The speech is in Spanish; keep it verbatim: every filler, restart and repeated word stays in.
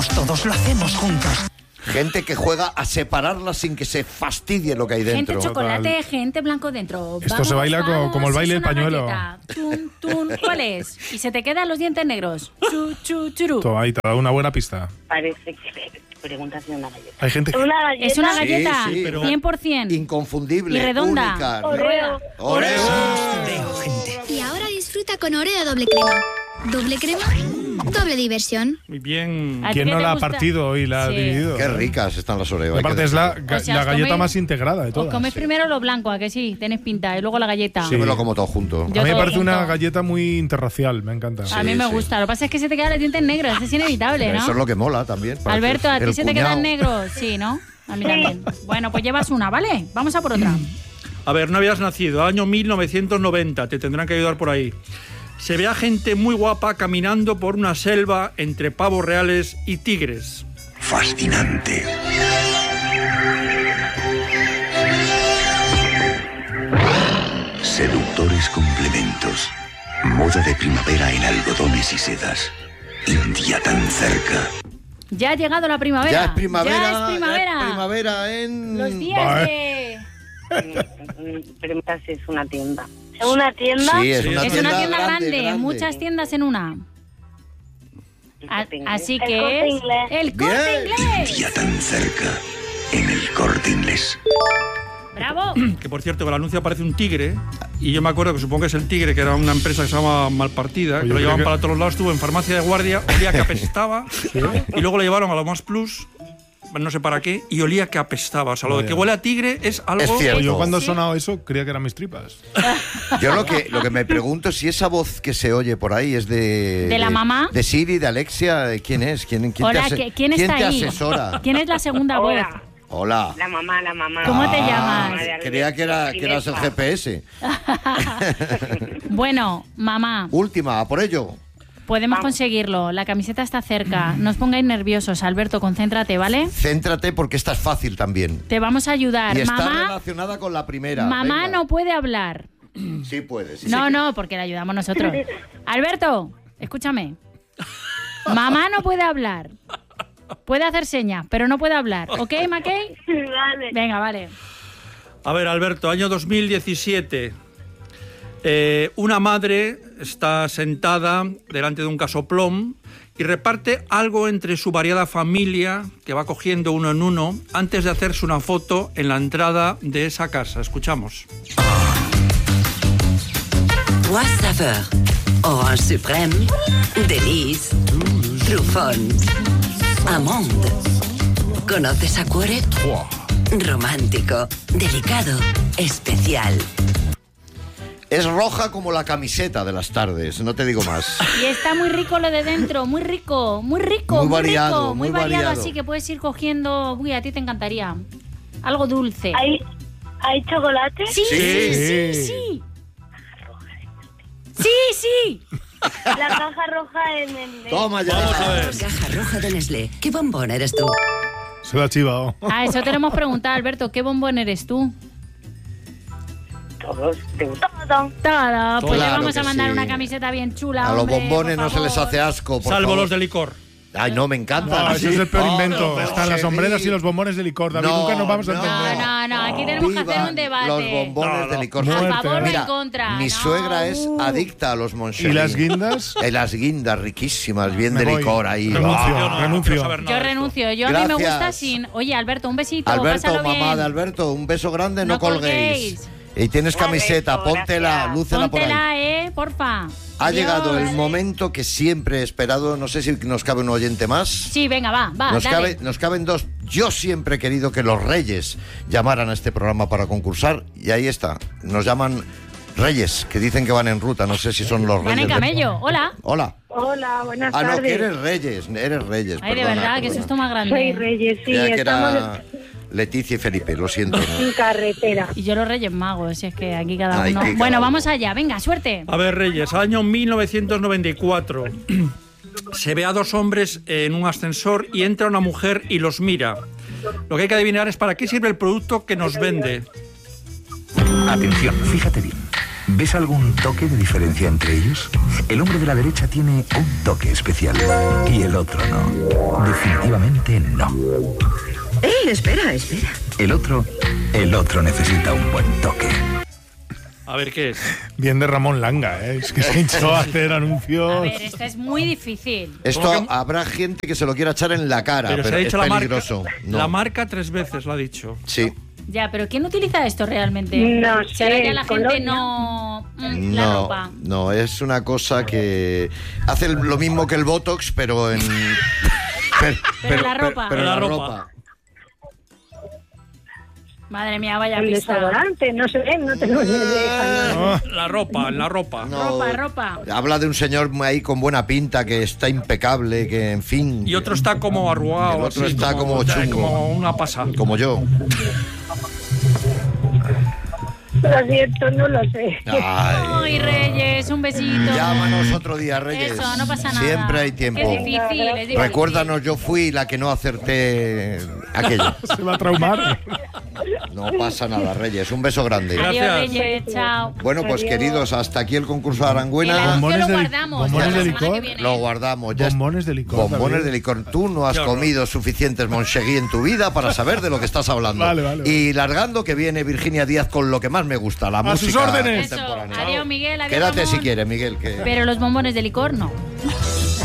Todos lo hacemos juntos. Gente que juega a separarlas sin que se fastidie lo que hay dentro. Gente chocolate, gente blanco dentro. Esto vamos, se baila vamos, como, como el baile del pañuelo. Tun, tun, ¿cuál es? Y se te quedan los dientes negros. Chu, chu, churu. Todo ahí, te da una buena pista. Parece que preguntas de una galleta. Hay gente que... ¿Una galleta? Es una galleta, Sí, sí, pero cien por ciento. Inconfundible, Y redonda. única. Oreo. Oreo. Veo gente. Y ahora disfruta con Oreo doble crema. ¿Doble crema? Doble diversión. Muy bien. ¿A ti ¿Quién qué no te la ha gusta? partido y la ha Sí. dividido? Qué ricas están las Oreo. Y hay que aparte es la, decirlo. ga- O sea, la os galleta coméis- más integrada de Os todas. coméis primero lo blanco, ¿a que sí? Tenéis pinta. Y luego la galleta. Yo me lo como todo junto. Yo A mí me todo parece una junto. galleta muy interracial, me encanta. A mí me sí. gusta. Lo que pasa es que se te quedan los dientes negros. Es inevitable, Pero ¿no? eso es lo que mola también. parece Alberto, ¿a el ti se te cuñado. quedan negros? Sí, ¿no? A mí también. Bueno, pues llevas una, ¿vale? Vamos a por otra. A ver, no habías nacido, año mil novecientos noventa, te tendrán que ayudar por ahí. Se ve a gente muy guapa caminando por una selva entre pavos reales y tigres. Fascinante. Seductores complementos. Moda de primavera en algodones y sedas. India tan cerca. Ya ha llegado la primavera. Ya es primavera. Ya es primavera. ya es primavera en... Los días Vale. de... Preguntas si es una tienda. ¿Es una tienda? Sí, es Sí, una Es tienda, una tienda grande, grande. muchas tiendas en una. A- así El que Corte es Inglés. el Corte Bien. Inglés. India tan cerca. En el Corte Inglés. Bravo. Que por cierto, que el anuncio aparece un tigre. Y yo me acuerdo que supongo que es el tigre, que era una empresa que se llama Malpartida, Oye, que lo creo llevaban que- para todos lados. Estuvo en farmacia de guardia, olía que apestaba. Y luego le llevaron a lo más plus, no sé para qué, y olía que apestaba. O sea, lo de Vaya. que huele a tigre es algo. Es cierto. Yo cuando ha Sí. sonado eso creía que eran mis tripas. Yo lo que, lo que me pregunto es si esa voz que se oye por ahí es de... ¿De la mamá? De Siri, de Alexia, ¿de quién es? ¿Quién, quién Hola, te, ase- ¿qui- ¿quién está te ahí? asesora? ¿Quién es la segunda voz? Hola. Hola. La mamá, la mamá. ¿Cómo te Ah, llamas? Creía que, era, que eras el G P S. Bueno, mamá, Última, a por ello. podemos Vamos. conseguirlo. La camiseta está cerca. No os pongáis nerviosos, Alberto, concéntrate, ¿vale? Céntrate porque esta es fácil también. Te vamos a ayudar. Y está Mamá, relacionada con la primera. mamá Venga. no puede hablar. Sí puede. Sí, No, sí. no, porque le ayudamos nosotros. Alberto, escúchame. Mamá no puede hablar. Puede hacer señas, pero no puede hablar. ¿Ok, McKay? Vale. Venga, vale. A ver, Alberto, año dos mil diecisiete. Eh, una madre está sentada delante de un casoplón y reparte algo entre su variada familia, que va cogiendo uno en uno, antes de hacerse una foto en la entrada de esa casa. Escuchamos. Pois saveur, orange suprême, délice, truffons, amande. ¿Conoces a Cuore? Romántico, delicado, especial. Es roja como la camiseta de las tardes, no te digo más. Y está muy rico lo de dentro, muy rico, muy rico, Muy muy, variado, rico, muy, muy variado, variado. así que puedes ir cogiendo. Uy, a ti te encantaría. Algo dulce. ¿Hay, ¿Hay chocolate? Sí, sí, sí, Sí. sí. Sí, sí. La caja roja en el... Toma ya. Vamos a ver. Caja roja de Nestlé. ¿Qué bombón eres tú? Se lo ha chivado. A eso te lo hemos preguntado, Alberto. ¿Qué bombón eres tú? Todos. ¿Te gusta? Todo. Todo. Pues le Claro vamos que a mandar sí. una camiseta bien chula. A los hombre, bombones por no se les favor. hace asco, por Salvo favor. los de licor. Ay, no, me encanta. No, ese es el peor Oh, invento. no, Están las sí. sombreras y los bombones de licor. David, No, nunca nos vamos a no. entender. No, no, no. Aquí tenemos que hacer Vivan un debate. los bombones No, no. de licor. ¿A Muerte. favor o Mira, en contra? mi No. suegra es Uh. adicta a los ¿Y Moncherie. las guindas? Eh, las guindas riquísimas, bien Me de voy. licor ahí. Renuncio, Ah. Yo no, no renuncio. quiero saber nada Yo de esto. renuncio. Yo a mí me Gracias. gusta sin... Oye, Alberto, un besito. Alberto, pásalo mamá bien. de Alberto, un beso grande, no, No colguéis. colguéis. Y tienes Vale, camiseta, eso, póntela, gracias. lúcela por ahí. Póntela, eh, porfa. Ha Adiós. llegado el momento que siempre he esperado. No sé si nos cabe un oyente más. Sí, venga, va, va, Nos, dale. cabe- nos caben dos. Yo siempre he querido que los Reyes llamaran a este programa para concursar. Y ahí está. Nos llaman Reyes, que dicen que van en ruta. No sé si son los Van Reyes. en de- camello. Hola. Hola. Hola, buenas Ah, no, tardes. que eres Reyes. Eres Reyes. Ay, de perdona, verdad, que perdona. susto más grande. Soy Reyes, sí, Creía que estamos era Leticia y Felipe, lo siento. ¿no? en carretera. Y yo los Reyes Magos, si es que aquí cada Ay, uno... que cada Bueno, uno. vamos allá. Venga, suerte. A ver, Reyes, año mil novecientos noventa y cuatro. Se ve a dos hombres en un ascensor y entra una mujer y los mira. Lo que hay que adivinar es para qué sirve el producto que nos vende. Atención, fíjate bien. ¿Ves algún toque de diferencia entre ellos? El hombre de la derecha tiene un toque especial y el otro no. Definitivamente no. ¡Eh, espera, espera! El otro, el otro necesita un buen toque. A ver, ¿qué es? Bien de Ramón Langa, ¿eh? Es que se hinchó a hacer anuncios. A ver, esto es muy difícil. Esto ¿Cómo que- habrá gente que se lo quiera echar en la cara, Pero, pero, se ha es dicho la marca, peligroso. No. la marca tres veces, lo ha dicho. Sí. Ya, pero ¿quién utiliza esto realmente? No Si ahora sé, ya la gente Colonia. no... mm, la No, ropa. no, es una cosa que hace el- lo mismo que el Botox, pero en... pero, Pero la ropa. pero en La la ropa. ropa. Madre mía, vaya El pista. desodorante, no sé, no tengo ni idea. Ah, La ropa, en la ropa. No, Ropa, ropa. Habla de un señor ahí con buena pinta, que está impecable, que en fin... Y otro está como arrugado. El otro así, está como chungo. Como una pasa. Como yo. Lo siento, no lo sé. Ay. Ay, Reyes, un besito. Llámanos otro día, Reyes. Eso, no pasa nada. Siempre hay tiempo. Es difícil, es difícil. Recuérdanos, yo fui la que no acerté aquello. se va a traumar. No pasa nada, Reyes. Un beso grande. Gracias. Adiós, Reyes, chao. Bueno, pues Adiós. queridos, hasta aquí el concurso de El Arangüena. anuncio Bombones lo de li- guardamos. bombones para la de semana licor. que viene. Lo guardamos. Ya Bombones de licor. Bombones también. de licor. Tú no has Qué horror. comido suficientes Monchegui en tu vida para saber de lo que estás hablando. Vale, vale, vale. Y largando que viene Virginia Díaz con lo que más me gusta, la A sus música órdenes. Eso. contemporánea. Adiós, Miguel. Adiós, Quédate Ramón. si quieres, Miguel. Que... Pero los bombones de licor no.